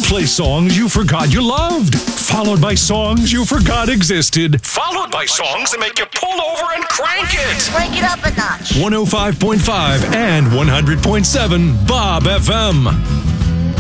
play songs you forgot you loved, followed by songs you forgot existed, followed by songs that make you pull over and crank it. Crank it up a notch. 105.5 and 100.7 Bob FM.